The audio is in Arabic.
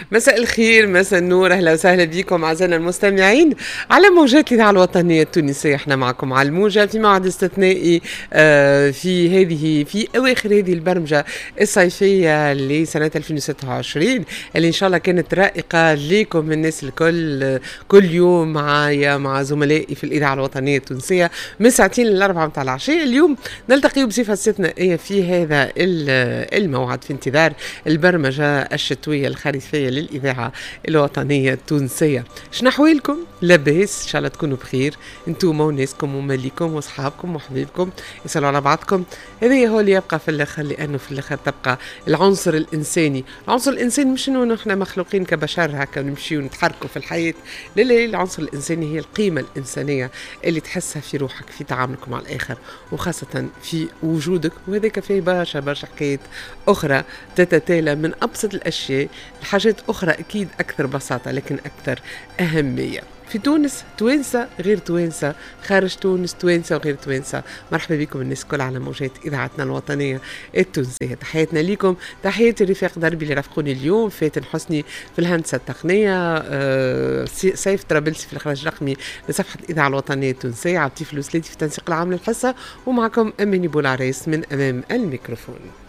مساء الخير، مساء النور، اهلا وسهلا بكم اعزائنا المستمعين على موجات الاذاعه الوطنيه التونسيه. احنا معكم على الموجه في موعد استثنائي في اواخر هذه البرمجه الصيفيه لسنه 2026 اللي ان شاء الله كانت رائقه لكم الناس الكل. كل يوم معايا مع زملائي في الاذاعه الوطنيه التونسيه من ساعتين للاربعه متاع العشيه. اليوم نلتقي بصفه استثنائيه في هذا الموعد في انتظار البرمجه الشتويه الخريفيه للإذاعة الوطنية التونسية. شنو أحوالكم؟ لاباس؟ إن شاء الله تكونوا بخير انتم وناسكم وماليكم واصحابكم وحبيبكم، يسألوا على بعضكم. هذا هو اللي يبقى في الآخر، لأنه في الآخر تبقى العنصر الإنساني. العنصر الإنساني مش إنه نحن مخلوقين كبشر هكا نمشي ونتحركوا في الحياة، لا، العنصر الإنساني هي القيمة الإنسانية اللي تحسها في روحك في تعاملك مع الآخر، وخاصة في وجودك. وهذاك فيه برشا حكايات أخرى تتتالى من أبسط الأشياء لحاجات أخرى أكيد أكثر بساطة لكن أكثر أهمية. في تونس توانسة غير توانسة، خارج تونس توانسة وغير توانسة. مرحبا بكم الناس الكل على موجات إذاعتنا الوطنية التونسية. تحياتنا لكم، تحياتي رفاق دربي اللي رافقوني اليوم، فاتن حسني في الهندسة التقنية، سيف طرابلسي في الإخراج الرقمي لصفحة الإذاعة الوطنية التونسية، عبد اللطيف الوسلاتي في التنسيق العام للحصة، ومعكم أماني بولعريس من أمام الميكروفون.